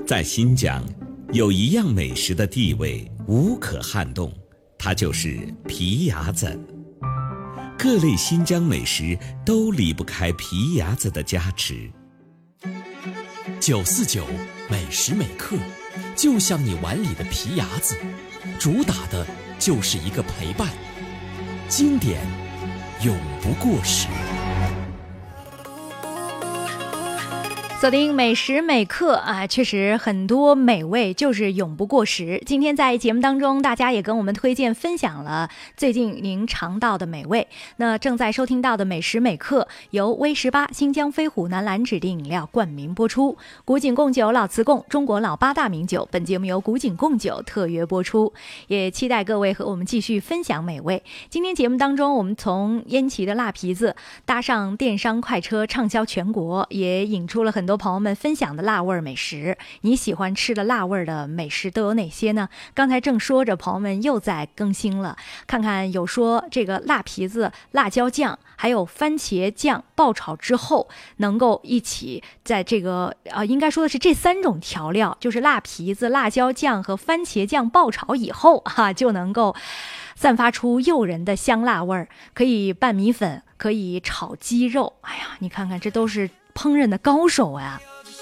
在新疆，有一样美食的地位无可撼动，它就是皮牙子。各类新疆美食都离不开皮牙子的加持。 949每时每刻，就像你碗里的皮牙子，主打的就是一个陪伴，经典永不过时。 锁定每时每刻啊，确实很多美味就是永不过时。今天在节目当中，大家也跟我们推荐分享了最近您尝到的美味。那正在收听到的每时每刻，由威18新疆飞虎南蓝指定饮料冠名播出。古井贡酒老瓷贡，中国老8大名酒。本节目由古井贡酒特约播出，也期待各位和我们继续分享美味。今天节目当中，我们从烟岐的辣皮子搭上电商快车，畅销全国，也引出了很多朋友们分享的辣味美食。你喜欢吃的辣味的美食都有哪些呢？刚才正说着，朋友们又在更新了，看看有说这个辣皮子、辣椒酱还有番茄酱爆炒之后，能够一起在这个应该说的是这3种调料，就是辣皮子、辣椒酱和番茄酱爆炒以后就能够散发出诱人的香辣味儿，可以拌米粉，可以炒鸡肉。哎呀，你看看，这都是烹饪的高手呀！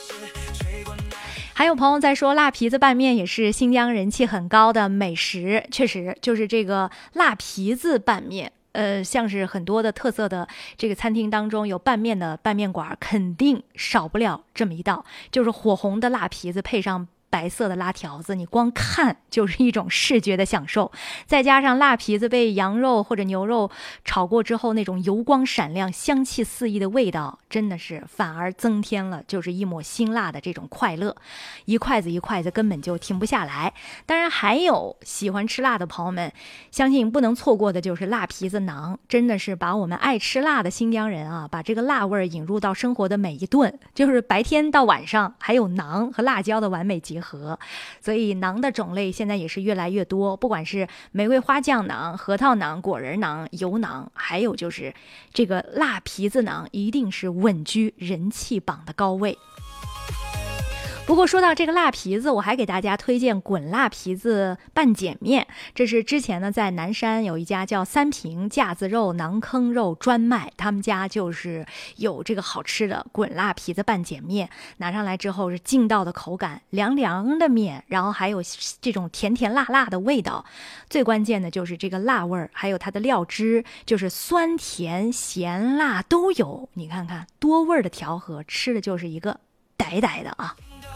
还有朋友在说，辣皮子拌面也是新疆人气很高的美食。确实，就是这个辣皮子拌面，像是很多的特色的这个餐厅当中有拌面的拌面馆，肯定少不了这么一道，就是火红的辣皮子配上白色的辣条子，你光看就是一种视觉的享受，再加上辣皮子被羊肉或者牛肉炒过之后那种油光闪亮、香气四溢的味道，真的是反而增添了就是一抹辛辣的这种快乐，一筷子一筷子根本就停不下来。当然还有喜欢吃辣的朋友们，相信不能错过的就是辣皮子馕，真的是把我们爱吃辣的新疆人把这个辣味引入到生活的每一顿，就是白天到晚上还有馕和辣椒的完美结合。所以馕的种类现在也是越来越多，不管是玫瑰花酱馕、核桃馕、果仁馕、油馕，还有就是这个辣皮子馕，一定是稳居人气榜的高位。不过说到这个辣皮子，我还给大家推荐滚辣皮子拌碱面。这是之前呢在南山有一家叫三平架子肉馕坑肉专卖，他们家就是有这个好吃的滚辣皮子拌碱面，拿上来之后是劲道的口感，凉凉的面，然后还有这种甜甜辣辣的味道，最关键的就是这个辣味儿，还有它的料汁，就是酸甜咸辣都有，你看看多味儿的调和，吃的就是一个呆呆的啊。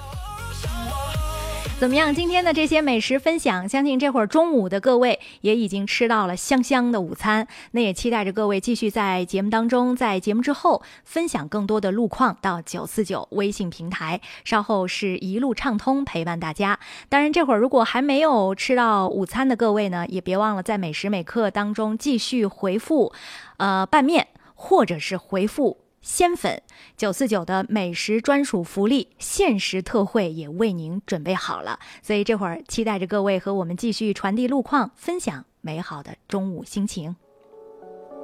怎么样？今天的这些美食分享，相信这会儿中午的各位也已经吃到了香香的午餐。那也期待着各位继续在节目当中，在节目之后分享更多的路况到949微信平台，稍后是一路畅通陪伴大家。当然这会儿如果还没有吃到午餐的各位呢，也别忘了在每时每刻当中继续回复拌面，或者是回复鲜粉，949的美食专属福利限时特惠也为您准备好了，所以这会儿期待着各位和我们继续传递路况，分享美好的中午心情。